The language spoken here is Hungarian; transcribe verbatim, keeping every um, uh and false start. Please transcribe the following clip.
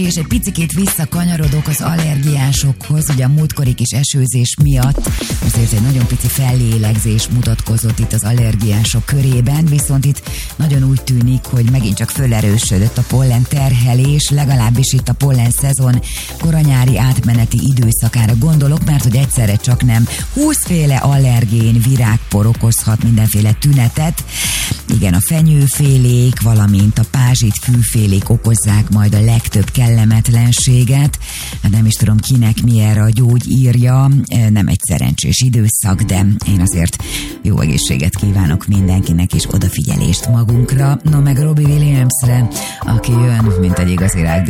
És egy picikét visszakanyarodok az allergiásokhoz, ugye a múltkori kis esőzés miatt azért egy nagyon pici fellélegzés mutatkozott itt az allergiások körében, viszont itt nagyon úgy tűnik, hogy megint csak fölerősödött a pollen terhelés, legalábbis itt a pollen szezon koranyári átmeneti időszakára gondolok, mert hogy egyszerre csak nem húszféle allergén virágpor okozhat mindenféle tünetet. Igen, a fenyőfélék, valamint a pázsit fűfélék okozzák majd a legtöbb kellemetlenséget. Hát nem is tudom kinek mi erre a gyógyírja, nem egy szerencsés időszak, de én azért jó egészséget kívánok mindenkinek, és odafigyelést magunkra. No meg Robbie Williamsre, aki jön, mint egy igazi rákdi